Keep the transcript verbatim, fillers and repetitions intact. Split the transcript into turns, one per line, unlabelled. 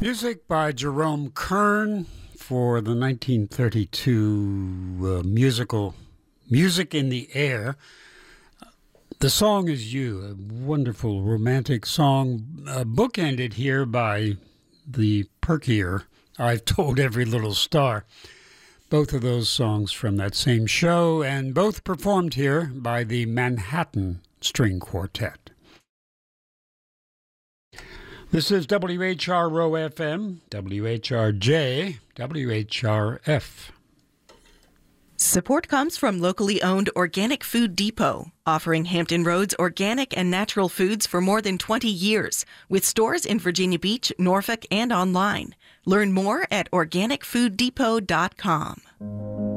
Music by Jerome Kern for the nineteen thirty-two uh, musical Music in the Air. The song is You, a wonderful romantic song, uh, bookended here by the perkier I've Told Every Little Star. Both of those songs from that same show, and both performed here by the Manhattan String Quartet. This is W H R O F M, W H R J, W H R F.
Support comes from locally owned Organic Food Depot, offering Hampton Roads organic and natural foods for more than twenty years, with stores in Virginia Beach, Norfolk, and online. Learn more at organic food depot dot com.